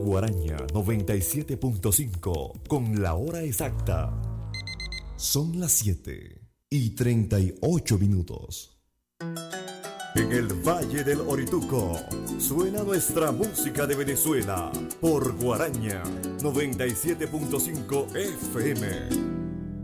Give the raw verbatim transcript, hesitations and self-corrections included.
Guaraña noventa y siete punto cinco con la hora exacta. Son las siete y treinta y ocho minutos. En el Valle del Orituco suena nuestra música de Venezuela por Guaraña noventa y siete punto cinco F M.